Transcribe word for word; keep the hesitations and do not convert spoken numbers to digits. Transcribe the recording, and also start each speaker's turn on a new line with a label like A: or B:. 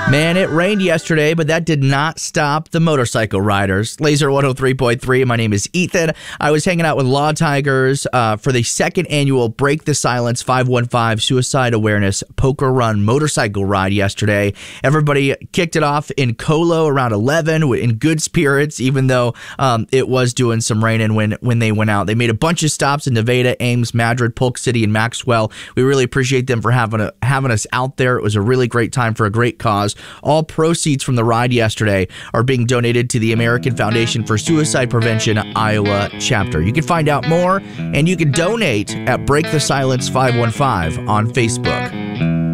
A: Man, it rained yesterday, but that did not stop the motorcycle riders. Laser one oh three point three, my name is Ethan. I was hanging out with Law Tigers uh, for the second annual Break the Silence five one five Suicide Awareness Poker Run motorcycle ride yesterday. Everybody kicked it off in Colo around eleven in good spirits, even though um, it was doing some raining when, when they went out. They made a bunch of stops in Nevada, Ames, Madrid, Polk City, and Maxwell. We really appreciate them for having, a, having us out there. It was a really great time for a great cause. All proceeds from the ride yesterday are being donated to the American Foundation for Suicide Prevention Iowa chapter. You can find out more and you can donate at Break the Silence five one five on Facebook.